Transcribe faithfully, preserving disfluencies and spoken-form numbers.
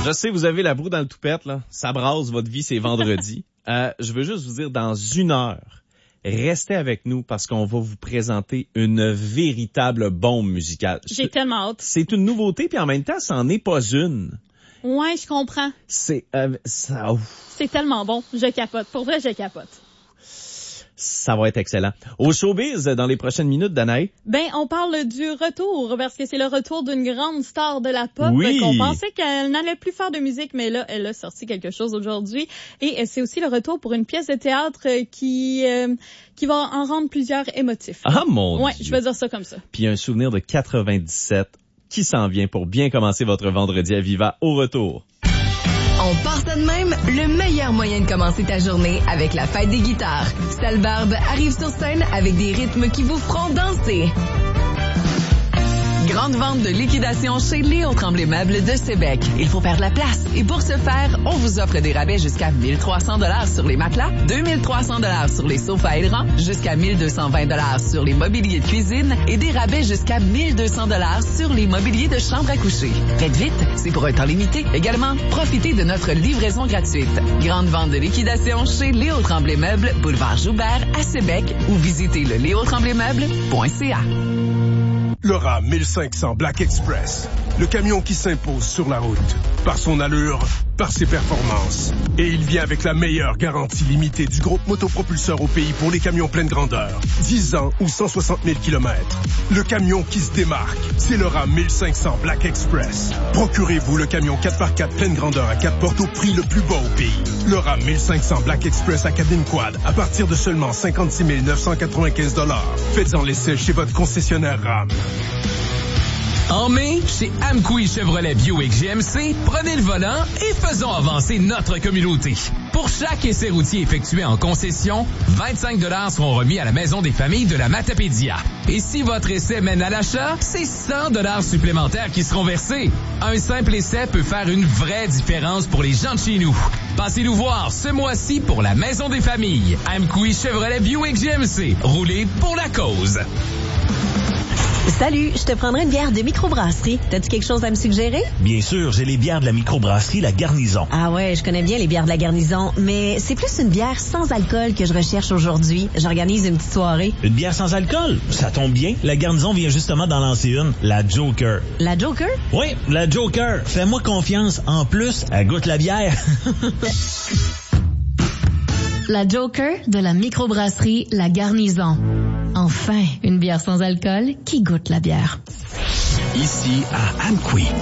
Je sais, vous avez la broue dans le toupette, là. Ça brasse votre vie, c'est vendredi. euh, je veux juste vous dire, dans une heure, restez avec nous parce qu'on va vous présenter une véritable bombe musicale. J'ai c'est, tellement hâte. C'est une nouveauté, puis en même temps, ça n'en est pas une. Ouais, je comprends. C'est... Euh, ça, c'est tellement bon. Je capote. Pour vrai, je capote. Ça va être excellent. Au showbiz, dans les prochaines minutes, Danae. Ben, on parle du retour, parce que c'est le retour d'une grande star de la pop. Oui. Qu'on pensait qu'elle n'allait plus faire de musique, mais là, elle a sorti quelque chose aujourd'hui. Et c'est aussi le retour pour une pièce de théâtre qui euh, qui va en rendre plusieurs émotifs. Ah, mon ouais, Dieu. Je vais dire ça comme ça. Puis un souvenir de quatre-vingt-dix-sept qui s'en vient pour bien commencer votre vendredi à Viva au retour. On part ça de même, le meilleur moyen de commencer ta journée avec la fête des guitares. Sale Barbe arrive sur scène avec des rythmes qui vous feront danser. Grande vente de liquidation chez Léo Tremblay Meubles de Sébec. Il faut faire de la place. Et pour ce faire, on vous offre des rabais jusqu'à mille trois cents dollars sur les matelas, deux mille trois cents dollars sur les sofas aidants, jusqu'à mille deux cent vingt dollars sur les mobiliers de cuisine et des rabais jusqu'à mille deux cents dollars sur les mobiliers de chambre à coucher. Faites vite, c'est pour un temps limité. Également, profitez de notre livraison gratuite. Grande vente de liquidation chez Léo Tremblay Meubles, boulevard Joubert à Sébec ou visitez le léo tremblay meubles point c a. Le RAM mille cinq cents Black Express, le camion qui s'impose sur la route, par son allure, par ses performances. Et il vient avec la meilleure garantie limitée du groupe motopropulseur au pays pour les camions pleine grandeur. dix ans ou cent soixante mille kilomètres. Le camion qui se démarque, c'est le RAM mille cinq cents Black Express. Procurez-vous le camion quatre par quatre pleine grandeur à quatre portes au prix le plus bas au pays. Le RAM mille cinq cents Black Express à cabine quad à partir de seulement cinquante-six mille neuf cent quatre-vingt-quinze dollars. Faites-en l'essai chez votre concessionnaire RAM. En mai, chez Amqui Chevrolet Buick G M C, prenez le volant et faisons avancer notre communauté. Pour chaque essai routier effectué en concession, vingt-cinq dollars seront remis à la Maison des familles de la Matapédia. Et si votre essai mène à l'achat, c'est cent dollars supplémentaires qui seront versés. Un simple essai peut faire une vraie différence pour les gens de chez nous. Passez nous voir ce mois-ci pour la Maison des familles. Amqui Chevrolet Buick G M C. Roulez pour la cause. Salut, je te prendrai une bière de microbrasserie. T'as-tu quelque chose à me suggérer? Bien sûr, j'ai les bières de la microbrasserie La Garnison. Ah ouais, je connais bien les bières de La Garnison, mais c'est plus une bière sans alcool que je recherche aujourd'hui. J'organise une petite soirée. Une bière sans alcool? Ça tombe bien. La Garnison vient justement d'en lancer une, la Joker. La Joker? Oui, la Joker. Fais-moi confiance. En plus, elle goûte la bière. La Joker de la microbrasserie La Garnison. Enfin, une bière sans alcool qui goûte la bière. Ici à Amqui.